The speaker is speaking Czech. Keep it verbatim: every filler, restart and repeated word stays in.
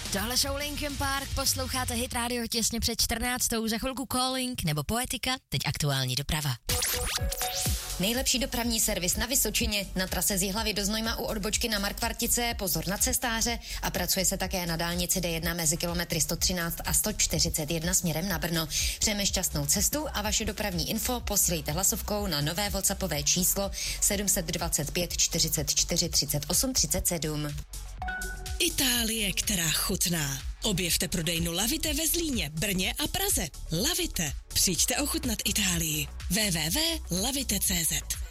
Tohle jsou Linkin Park, posloucháte Hit Radio těsně před čtrnáctou, za chvilku Calling nebo Poetika, teď aktuální doprava. Nejlepší dopravní servis na Vysočině, na trase z Jihlavy do Znojma u odbočky na Markvartice, pozor na cestáře a pracuje se také na dálnici D jedna mezi kilometry sto třináct a sto čtyřicet jedna směrem na Brno. Přejeme šťastnou cestu a vaše dopravní info posílejte hlasovkou na nové WhatsAppové číslo sedm dva pět čtyřicet čtyři třicet osm třicet sedm. Itálie, která chutná. Objevte prodejnu Lavite ve Zlíně, Brně a Praze. Lavite. Přijďte ochutnat Itálii. w w w tečka lavite tečka cé zet.